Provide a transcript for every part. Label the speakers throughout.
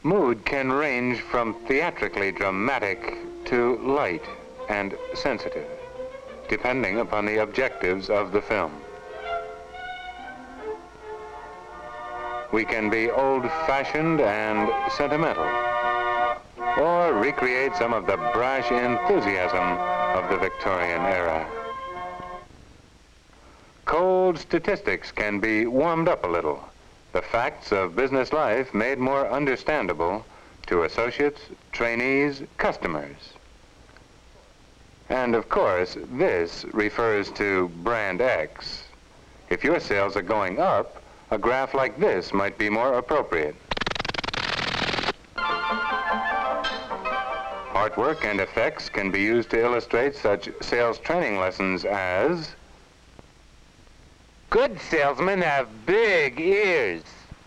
Speaker 1: Mood can range from theatrically dramatic to light and sensitive, depending upon the objectives of the film. We can be old-fashioned and sentimental, or recreate some of the brash enthusiasm of the Victorian era. Cold statistics can be warmed up a little, the facts of business life made more understandable to associates, trainees, customers. And of course, this refers to Brand X. If your sales are going up, a graph like this might be more appropriate. Artwork and effects can be used to illustrate such sales training lessons as: good salesmen have big ears.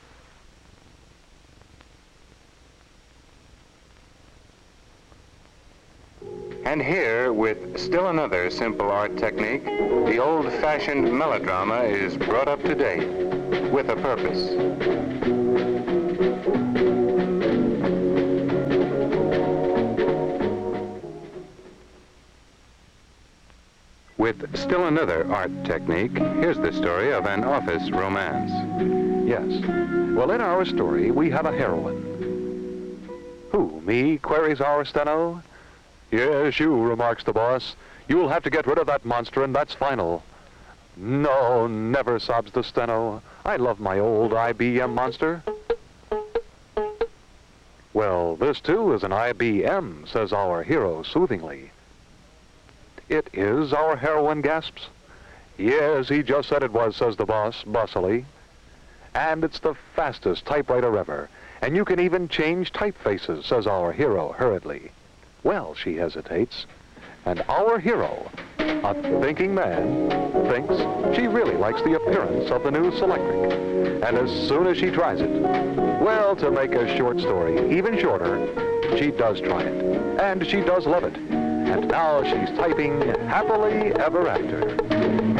Speaker 1: And here, with still another simple art technique, the old-fashioned melodrama is brought up to date with a purpose. With still another art technique, here's the story of an office romance.
Speaker 2: Yes. Well, in our story, we have a heroine. Who, me? Queries our steno. Yes, you, remarks the boss. You'll have to get rid of that monster, and that's final. No, never, sobs the steno. I love my old IBM monster. Well, this, too, is an IBM, says our hero soothingly. It is, our heroine gasps. Yes, he just said it was, says the boss, bossily. And it's the fastest typewriter ever. And you can even change typefaces, says our hero hurriedly. Well, she hesitates. And our hero, a thinking man, thinks she really likes the appearance of the new Selectric. And as soon as she tries it, well, to make a short story even shorter, she does try it. And she does love it. And now she's typing happily ever after.